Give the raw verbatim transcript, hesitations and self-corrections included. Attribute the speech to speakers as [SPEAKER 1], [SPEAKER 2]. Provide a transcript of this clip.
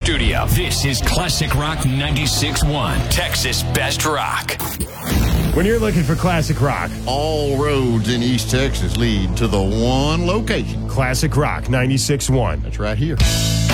[SPEAKER 1] studio. This is Classic Rock ninety-six point one, Texas Best Rock.
[SPEAKER 2] When you're looking for classic rock,
[SPEAKER 3] all roads in East Texas lead to the one location.
[SPEAKER 2] Classic Rock ninety-six point one.
[SPEAKER 3] That's right here.